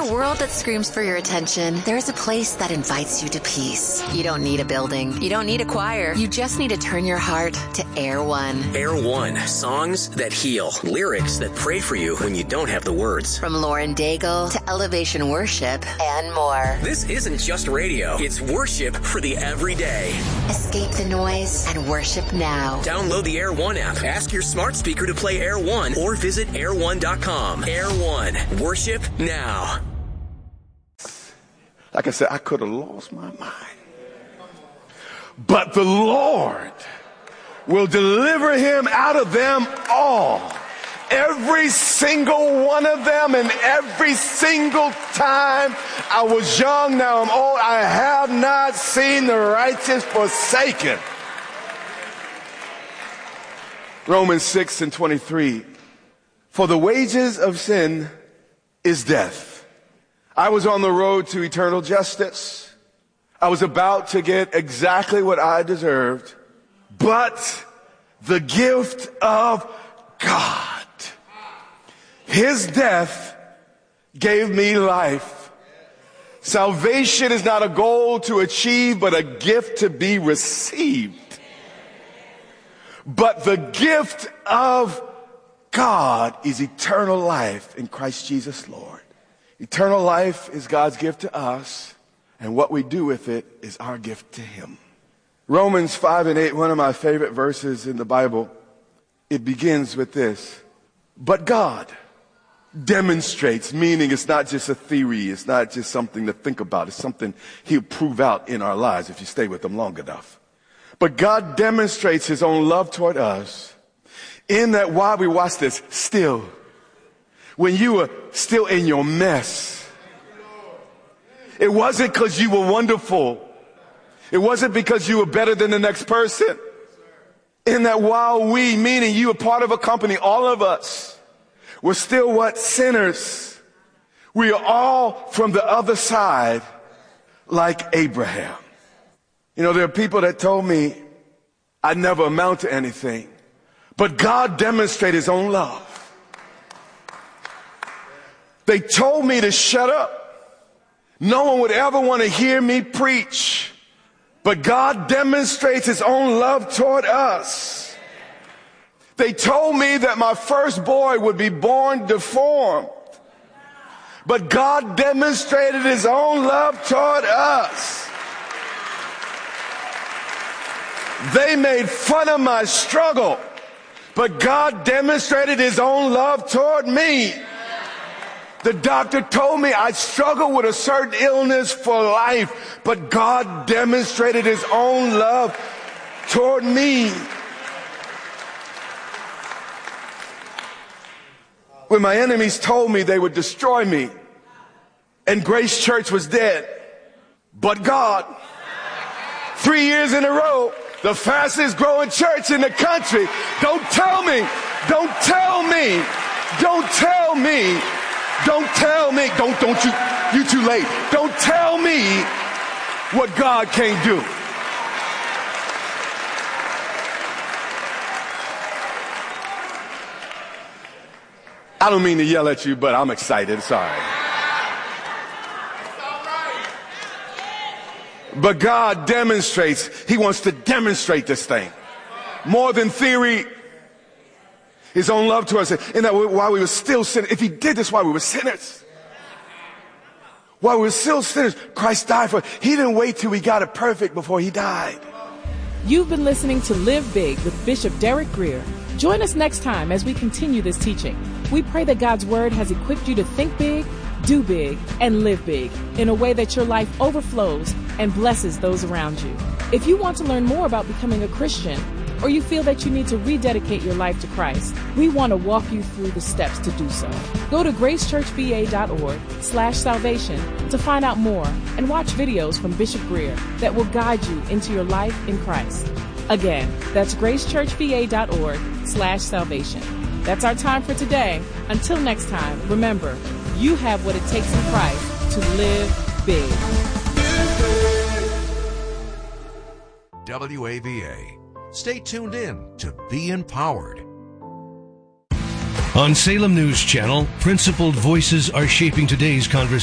a world that screams for your attention, there's a place that invites you to peace. You don't need a building. You don't need a choir. You just need to turn your heart to Air One. Air One. Songs that heal. Lyrics that pray for you when you don't have the words. From Lauren Daigle to Elevation Worship and more. This isn't just radio. It's worship for the everyday. Escape the noise and worship now. Download the Air One app. Ask your smart speaker to play Air One or visit air1.com. Air One. Worship now. Like I said, I could have lost my mind. But the Lord will deliver him out of them all. Every single one of them, and every single time I was young, now I'm old, I have not seen the righteous forsaken. Romans 6:23. For the wages of sin is death. I was on the road to eternal justice. I was about to get exactly what I deserved. But the gift of God, his death gave me life. Salvation is not a goal to achieve, but a gift to be received. But the gift of God is eternal life in Christ Jesus, Lord. Eternal life is God's gift to us, and what we do with it is our gift to him. Romans 5:8, one of my favorite verses in the Bible, it begins with this. But God demonstrates, meaning it's not just a theory, it's not just something to think about, it's something he'll prove out in our lives if you stay with him long enough. But God demonstrates his own love toward us in that while we watch this, still, when you were still in your mess, it wasn't because you were wonderful. It wasn't because you were better than the next person. In that while we, meaning you were part of a company, all of us, were still what? Sinners. We are all from the other side like Abraham. You know, there are people that told me I'd never amount to anything. But God demonstrated his own love. They told me to shut up. No one would ever want to hear me preach. But God demonstrates his own love toward us. They told me that my first boy would be born deformed. But God demonstrated his own love toward us. They made fun of my struggle, but God demonstrated his own love toward me. The doctor told me I'd struggle with a certain illness for life, but God demonstrated his own love toward me. When my enemies told me they would destroy me and Grace Church was dead, but God, 3 years in a row, the fastest growing church in the country. Don't tell me, don't tell me, don't tell me, don't tell me, don't you too late. Don't tell me what God can't do. I don't mean to yell at you, but I'm excited, sorry. But God demonstrates, he wants to demonstrate this thing. More than theory, his own love to us. In that while we were still sinners, if he did this while we were sinners, while we were still sinners, Christ died for us. He didn't wait till we got it perfect before he died. You've been listening to Live Big with Bishop Derek Grier. Join us next time as we continue this teaching. We pray that God's word has equipped you to think big, do big, and live big in a way that your life overflows and blesses those around you. If you want to learn more about becoming a Christian, or you feel that you need to rededicate your life to Christ, we want to walk you through the steps to do so. Go to gracechurchva.org/salvation to find out more and watch videos from Bishop Grier that will guide you into your life in Christ. Again, that's gracechurchva.org/salvation. That's our time for today. Until next time, remember, you have what it takes in Christ to live big. WAVA. Stay tuned in to Be Empowered. On Salem News Channel, principled voices are shaping today's conversation.